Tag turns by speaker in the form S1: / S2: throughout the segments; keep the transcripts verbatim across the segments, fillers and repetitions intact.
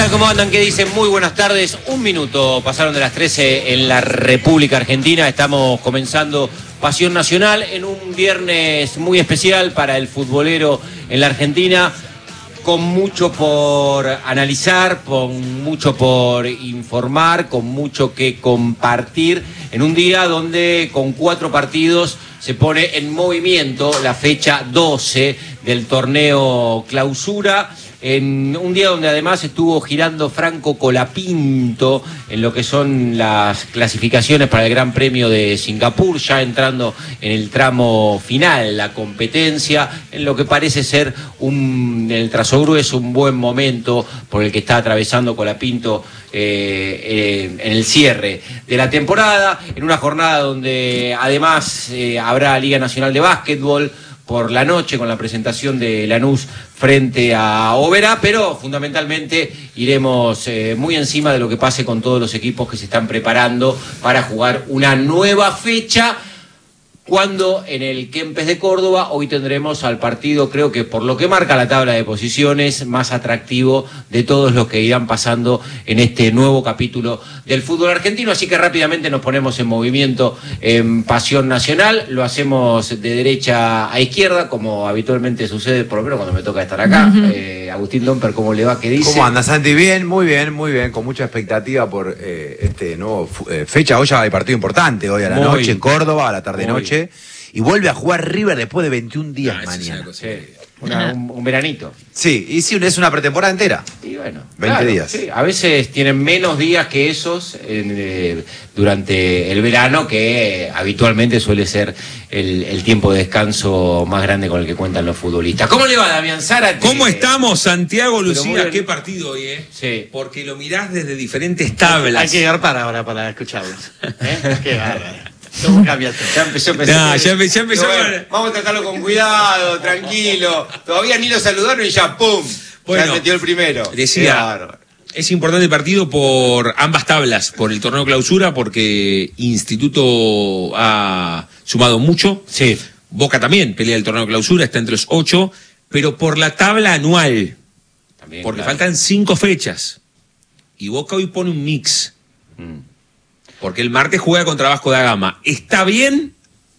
S1: tal? ¿Cómo andan? ¿Qué dicen? Muy buenas tardes. Un minuto pasaron de las trece en la República Argentina. Estamos comenzando Pasión Nacional en un viernes muy especial para el futbolero en la Argentina, con mucho por analizar, con mucho por informar, con mucho que compartir, en un día donde con cuatro partidos se pone en movimiento la fecha doce del torneo Clausura, en un día donde además estuvo girando Franco Colapinto en lo que son las clasificaciones para el Gran Premio de Singapur, ya entrando en el tramo final, la competencia, en lo que parece ser un, en el trazo grueso, un buen momento por el que está atravesando Colapinto eh, eh, en el cierre de la temporada, en una jornada donde además eh, habrá Liga Nacional de Básquetbol por la noche con la presentación de Lanús frente a Oberá, pero fundamentalmente iremos eh, muy encima de lo que pase con todos los equipos que se están preparando para jugar una nueva fecha, cuando en el Kempes de Córdoba hoy tendremos al partido, creo que por lo que marca la tabla de posiciones, más atractivo de todos los que irán pasando en este nuevo capítulo del fútbol argentino. Así que rápidamente nos ponemos en movimiento en Pasión Nacional, lo hacemos de derecha a izquierda, como habitualmente sucede, por lo menos cuando me toca estar acá. Uh-huh. eh, Agustín Domper, ¿cómo le va? ¿Qué dice?
S2: ¿Cómo anda, Santi? Bien, muy bien, muy bien, con mucha expectativa por eh, este nuevo eh, fecha. Hoy ya hay partido importante, hoy a la muy, noche en Córdoba, a la tarde-noche. Y vuelve a jugar River después de veintiún días ah, mañana.
S1: Sí, una, un, un veranito.
S2: Sí, y sí, es una pretemporada entera.
S1: Y bueno,
S2: veinte
S1: claro,
S2: días.
S1: Sí. A veces tienen menos días que esos en, eh, durante el verano, que eh, habitualmente suele ser el, el tiempo de descanso más grande con el que cuentan los futbolistas. ¿Cómo le va, Damián Zárate?
S3: ¿Cómo estamos, Santiago Lucía? Qué partido hoy, ¿eh?
S1: Sí.
S3: Porque lo mirás desde diferentes tablas.
S4: Hay que llegar para ahora para escucharlos. ¿Eh? Qué bárbaro. ¿Cómo cambia todo?
S1: Ya empezó,
S3: no, ya, empe, ya empezó.
S1: Bueno, vamos a tratarlo con cuidado, tranquilo. Todavía ni lo saludaron y ya, ¡pum! Bueno, ya metió el primero.
S3: Decía, es importante el partido por ambas tablas, por el torneo Clausura, porque Instituto ha sumado mucho.
S1: Sí.
S3: Boca también pelea el torneo Clausura, está entre los ocho, pero por la tabla anual. También, porque claro, faltan cinco fechas. Y Boca hoy pone un mix. Mm. Porque el martes juega contra Vasco da Gama. ¿Está bien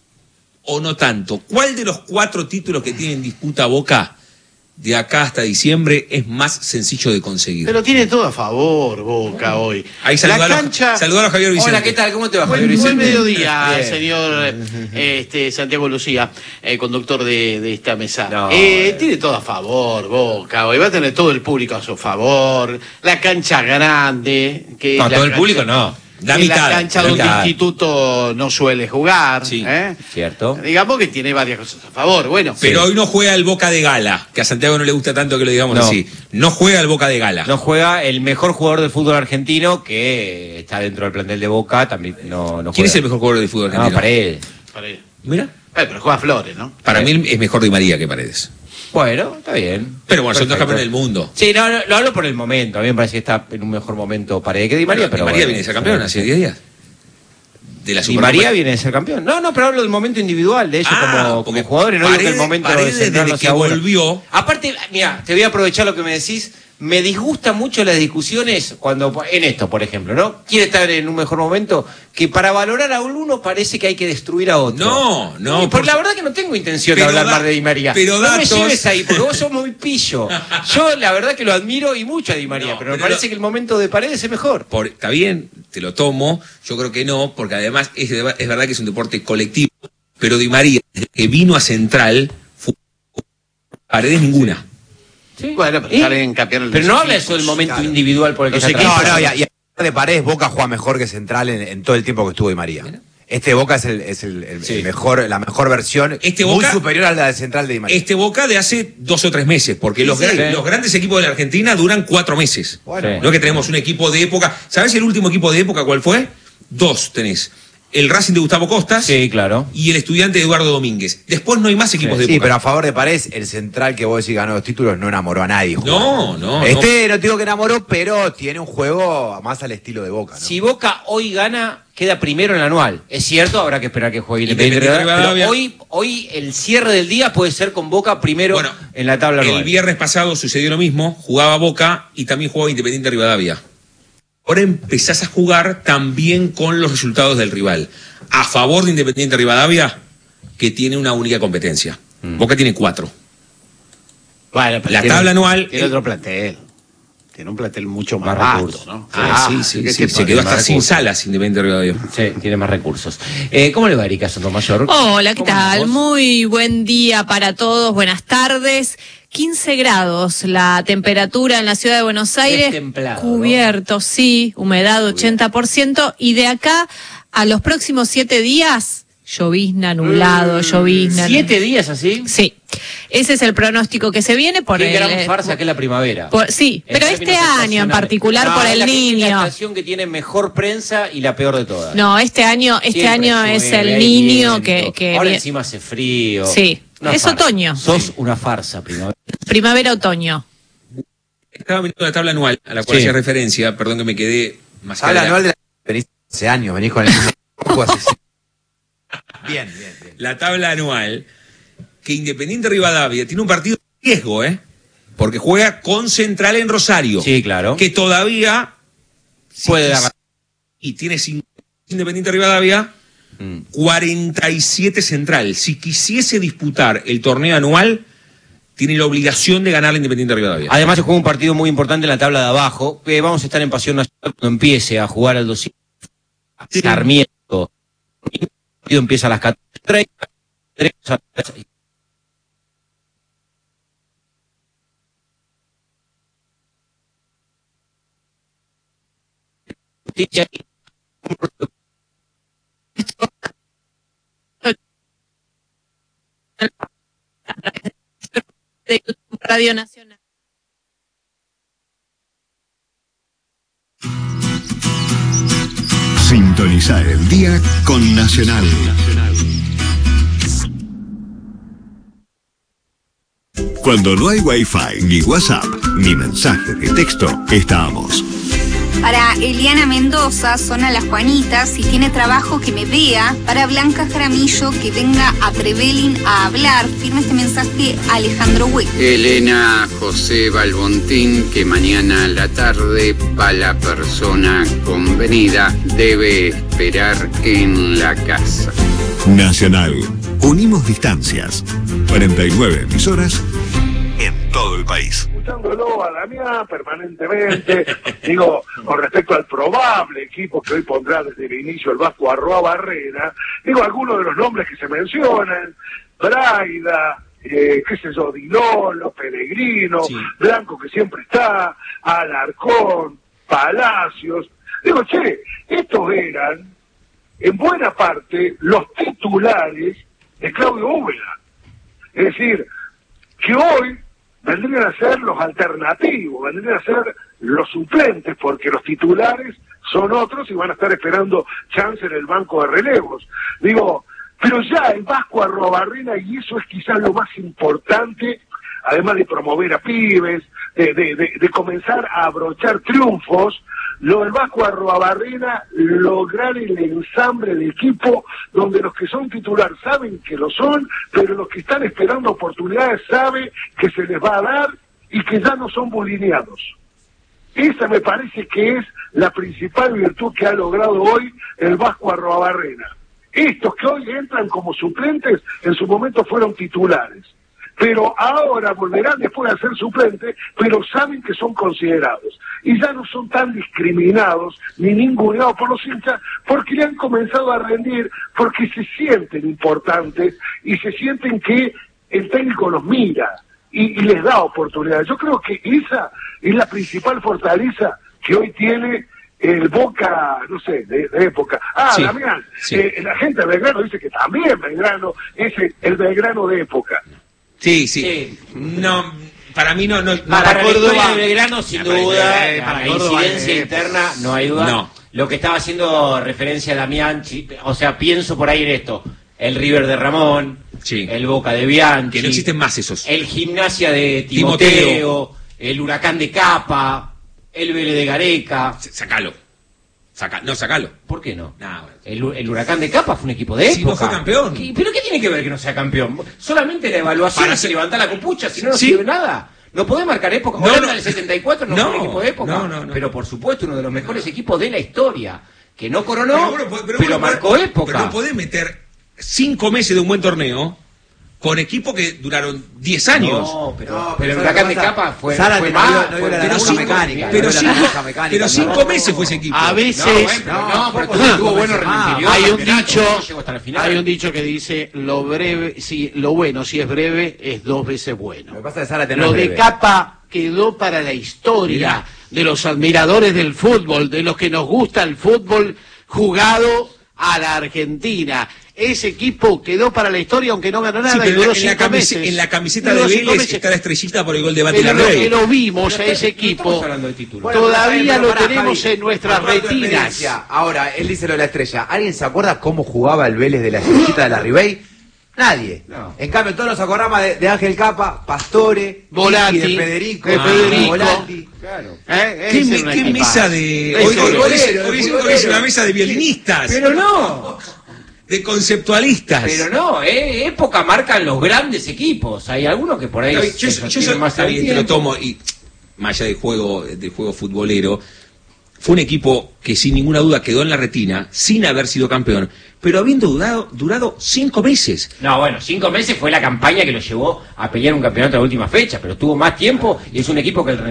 S3: o no tanto? ¿Cuál de los cuatro títulos que tiene en disputa Boca de acá hasta diciembre es más sencillo de conseguir?
S4: Pero tiene todo a favor Boca hoy.
S3: Ahí saludalo, cancha... saludalo a Javier Vicente.
S1: Hola, ¿qué tal? ¿Cómo te va,
S4: buen,
S1: Javier Vicente?
S4: Buen mediodía, bien, señor este, Santiago Lucía, eh, conductor de, de esta mesa. No, eh, eh. Tiene todo a favor Boca hoy. Va a tener todo el público a su favor. La cancha grande. Que
S1: no,
S4: la
S1: todo
S4: cancha...
S1: el público no.
S4: La, mitad, la cancha la donde el Instituto no suele jugar.
S1: Sí,
S4: ¿eh?
S1: cierto.
S4: Digamos que tiene varias cosas a favor. Bueno,
S3: pero
S4: sí,
S3: hoy no juega el Boca de Gala, que a Santiago no le gusta tanto que lo digamos no. así. No juega el Boca de Gala.
S1: No juega el mejor jugador del fútbol argentino, que está dentro del plantel de Boca. También no, no
S3: ¿Quién
S1: juega.
S3: es el mejor jugador del fútbol argentino?
S1: No, Paredes.
S4: Paredes.
S3: Mira.
S4: Eh, pero juega Flores, ¿no?
S3: Para eh. mí es mejor Di María que Paredes.
S1: Bueno, está bien.
S3: Pero bueno, son dos campeones del mundo.
S1: Sí, no, no, lo hablo por el momento. A mí me parece que está en un mejor momento Paredes que Di María.
S3: Pero,
S1: pero
S3: Di María
S1: bueno,
S3: viene de ser campeón hace diez días.
S1: De la Di María viene de ser campeón. No, no, pero hablo del momento individual de ellos ah, como, como jugadores. No digo que el momento
S3: Paredes,
S1: de centrarnos
S3: desde que volvió.
S1: Aparte, mira, te voy a aprovechar lo que me decís. Me disgusta mucho las discusiones cuando, en esto, por ejemplo, ¿no? Quiere estar en un mejor momento, que para valorar a uno parece que hay que destruir a otro.
S3: No, no.
S1: Y por, por la verdad que no tengo intención de hablar da, más de Di María.
S3: Pero
S1: no
S3: datos...
S1: me lleves ahí, porque vos sos muy pillo. Yo la verdad que lo admiro y mucho a Di María, no, pero me pero parece lo... que el momento de Paredes es mejor.
S3: Por, está bien, te lo tomo. Yo creo que no, porque además es, es verdad que es un deporte colectivo. Pero Di María, desde que vino a Central, fue Paredes ninguna.
S4: Sí. Bueno, pero, ¿Eh? en
S1: pero no habla eso del momento claro. individual por el que se
S2: No, no, y, y de Paredes, Boca juega mejor que Central en, en todo el tiempo que estuvo Di María. ¿Mira? Este Boca es, el, es el, el, sí. el mejor, la mejor versión,
S3: este
S2: muy
S3: Boca,
S2: superior a la de Central de Di María.
S3: Este Boca de hace dos o tres meses, porque
S2: sí,
S3: los,
S2: sí,
S3: gran,
S2: sí.
S3: los grandes equipos de la Argentina duran cuatro meses. Bueno, sí. No es que tenemos un equipo de época. ¿Sabes el último equipo de época cuál fue? Dos tenés. el Racing de Gustavo Costas.
S1: Sí, claro.
S3: Y el Estudiante de Eduardo Domínguez. Después no hay más equipos
S2: sí,
S3: de Boca.
S2: Sí, pero a favor de Paredes, el central que vos decís ganó los títulos no enamoró a nadie.
S3: No, no.
S2: Este no. no digo que enamoró, pero tiene un juego más al estilo de Boca, ¿no?
S1: Si Boca hoy gana, queda primero en el anual. Es cierto, habrá que esperar que juegue Independiente
S3: Independiente Rivadavia.
S1: Pero hoy, hoy el cierre del día puede ser con Boca primero
S3: bueno,
S1: en la tabla anual.
S3: El viernes pasado sucedió lo mismo. Jugaba Boca y también jugaba Independiente Rivadavia. Ahora empezás a jugar también con los resultados del rival. A favor de Independiente Rivadavia, que tiene una única competencia. Mm. Boca tiene cuatro.
S4: Bueno,
S3: la tiene, tabla anual...
S4: Tiene el, otro plantel. Tiene un plantel mucho más, más recursos, ¿no?
S3: Ah, sí, sí, sí, sí. Se quedó hasta sin salas Independiente Rivadavia.
S1: Sí, tiene más recursos. Eh, ¿Cómo le va, Erika Sotomayor?
S5: Hola, ¿qué tal?
S1: Vamos?
S5: Muy buen día para todos, buenas tardes. quince grados la temperatura en la ciudad de Buenos Aires.
S1: Templado,
S5: cubierto, ¿no? Sí, humedad ochenta por ciento. Y de acá a los próximos siete días, llovizna, nublado, mm, llovizna.
S1: ¿Siete días así?
S5: Sí. Ese es el pronóstico que se viene por
S1: Qué
S5: el...
S1: gran farsa que es la primavera.
S5: Por, sí, en pero este año en particular no, por el
S1: la
S5: niño.
S1: Es la estación que tiene mejor prensa y la peor de todas.
S5: No, este año, este Siempre año es el niño que, que...
S1: Ahora encima hace frío.
S5: Sí, una es farsa. Otoño.
S1: Sos una farsa, primavera.
S5: Primavera-otoño.
S3: Estaba mirando la tabla anual a la cual sí. hacía referencia, perdón que me quedé más
S2: tabla anual de la... venís hace años, venís con el bien, bien, bien.
S3: La tabla anual, que Independiente Rivadavia tiene un partido de riesgo, ¿eh? Porque juega con Central en Rosario.
S1: Sí, claro.
S3: Que todavía
S1: puede dar.
S3: Y tiene cinco Independiente Rivadavia, mm. cuarenta y siete Central. Si quisiese disputar el torneo anual, tiene la obligación de ganar la Independiente Rivadavia.
S1: Además se juega un partido muy importante en la tabla de abajo. Eh, vamos a estar en Pasión Nacional cuando empiece a jugar al doscientos. Sí. Sarmiento. El partido empieza a las catorce treinta.
S5: de Radio Nacional.
S6: Sintonizar el día con Nacional. Cuando no hay Wi-Fi, ni WhatsApp, ni mensaje de texto, estamos.
S7: Para Eliana Mendoza, zona Las Juanitas, si tiene trabajo que me vea. Para Blanca Jaramillo, que venga a Trevelin a hablar. Firma este mensaje Alejandro Hueco.
S8: Elena José Balbontín, que mañana a la tarde va la persona convenida, debe esperar en la casa.
S6: Nacional. Unimos distancias. cuarenta y nueve emisoras en todo el país.
S9: Escuchándolo a Damián permanentemente, digo, con respecto al probable equipo que hoy pondrá desde el inicio el Vasco Arruabarrena, digo, algunos de los nombres que se mencionan, Braida, eh, qué sé yo, Dilolo, Pellegrino, sí. Blanco que siempre está, Alarcón, Palacios, digo, che, estos eran, en buena parte, los titulares de Claudio Úbeda. Es decir, que hoy vendrían a ser los alternativos, vendrían a ser los suplentes, porque los titulares son otros y van a estar esperando chance en el banco de relevos. Digo, pero ya el Vasco Arruabarrena, y eso es quizás lo más importante, además de promover a pibes, de, de, de, de comenzar a abrochar triunfos, lo del Vasco Arruabarrena, lograr el ensamble de equipo donde los que son titulares saben que lo son, pero los que están esperando oportunidades saben que se les va a dar y que ya no son bulineados. Esa me parece que es la principal virtud que ha logrado hoy el Vasco Arruabarrena. Estos que hoy entran como suplentes, en su momento fueron titulares. Pero ahora volverán después a ser suplentes, pero saben que son considerados. Y ya no son tan discriminados ni ninguneados por los hinchas, porque le han comenzado a rendir, porque se sienten importantes y se sienten que el técnico los mira y, y les da oportunidades. Yo creo que esa es la principal fortaleza que hoy tiene el Boca, no sé, de, de época. Ah, sí, Damián, sí. Eh, la gente de Belgrano dice que también Belgrano es el, el Belgrano de época.
S3: Sí, sí, sí. No, para mí no... no
S1: para
S3: no,
S1: Córdoba de Belgrano, sin duda,
S4: eh,
S1: para la incidencia
S4: eh,
S1: interna, no hay duda.
S3: No.
S1: lo que estaba haciendo referencia a Damián, o sea, pienso por ahí en esto. El River de Ramón,
S3: sí.
S1: el Boca de Bianchi.
S3: Que no existen más esos.
S1: El Gimnasia de Timoteo, Timoteo. El Huracán de Capa, el Vélez de Gareca.
S3: Sacalo. Saca, no, sacalo.
S1: ¿Por qué no?
S3: no bueno.
S1: el, el Huracán de Capa fue un equipo de época.
S3: Si no fue campeón.
S1: ¿Qué, ¿Pero qué tiene que ver que no sea campeón? Solamente la evaluación
S3: Para
S1: es levantar la copucha, si no, no
S3: ¿Sí?
S1: sirve nada. No podés marcar época.
S3: No,
S1: Holanda
S3: no.
S1: del setenta y cuatro no,
S3: no
S1: fue un equipo de época.
S3: No, no, no.
S1: Pero por supuesto, uno de los mejores equipos de la historia. Que no coronó, pero, bueno, pero,
S3: pero
S1: bueno, marcó
S3: pero,
S1: época.
S3: Pero no podés meter cinco meses de un buen torneo con equipos que duraron diez años.
S1: No, pero,
S2: No,
S1: pero el
S2: pero
S1: Huracán de
S2: pasa?
S1: Capa fue,
S2: Zárate
S1: fue
S2: no
S1: más.
S2: vio- no
S1: fue-
S2: vio la
S1: pero
S2: naranja
S1: cinco-
S2: mecánica,
S3: pero
S2: no vio la
S3: cinco,
S2: naranja mecánica,
S3: pero
S2: no.
S3: cinco meses fue ese equipo.
S4: A veces
S1: No, bueno, no, pero tuvo, tuvo buenos
S2: Ah,
S4: hay un
S1: campeonatos,
S4: dicho,
S1: no llegó hasta la final.
S4: hay un dicho que dice lo breve, si lo bueno si es breve es dos veces bueno.
S2: Lo que pasa es que Zárate no
S4: Lo
S2: es
S4: de
S2: breve.
S4: Capa quedó para la historia de los admiradores del fútbol, de los que nos gusta el fútbol jugado a la Argentina. Ese equipo quedó para la historia aunque no ganó nada
S3: Sí,
S4: y
S3: pero en,
S4: duró
S3: la, en, la
S4: cinco
S3: camiseta,
S4: meses.
S3: en la camiseta
S4: Duró
S3: de
S4: cinco
S3: Vélez
S4: meses.
S3: está la estrellita por el gol de
S4: Pero
S3: Batilla
S4: lo que
S3: Rey.
S4: lo vimos
S1: Pero
S4: a ese
S1: no
S4: equipo,
S1: estamos hablando de títulos.
S2: Bueno,
S4: todavía
S2: pero
S4: lo
S2: pará,
S4: tenemos
S2: Javi.
S4: en nuestras
S2: Hablando de
S4: retinas.
S2: experiencia. Ahora, él dice lo de la estrella. ¿Alguien se acuerda cómo jugaba el Vélez de la estrellita de la Ribey? Nadie.
S1: No.
S2: En cambio, todos nos acordamos de, de Ángel Capa, Pastore,
S4: Volati,
S2: Vicky, de Federico,
S4: de
S2: ah,
S4: Federico.
S2: Volati.
S1: Claro.
S4: ¿Eh?
S3: ¿Qué,
S4: Ese
S3: me-
S4: era un
S3: qué
S4: equipazo.
S3: mesa de.?
S4: Ese
S3: Hoy, hoy,
S4: era un
S3: hoy,
S2: futbolero,
S3: hoy
S2: el
S3: siento que es una
S2: futbolero.
S3: mesa de violinistas,
S1: Pero no.
S3: de conceptualistas.
S1: Pero no, eh, época marcan los grandes equipos. Hay algunos que por ahí.
S3: Yo, yo,
S1: se
S3: yo
S1: sostienen
S3: soy-
S1: más
S3: está bien,
S1: el
S3: te lo
S1: tiempo.
S3: tomo y más allá del juego, del juego futbolero, fue un equipo que sin ninguna duda quedó en la retina, sin haber sido campeón, pero habiendo durado, durado cinco meses.
S1: No, bueno, cinco meses fue la campaña que lo llevó a pelear un campeonato a la última fecha, pero tuvo más tiempo y es un equipo que el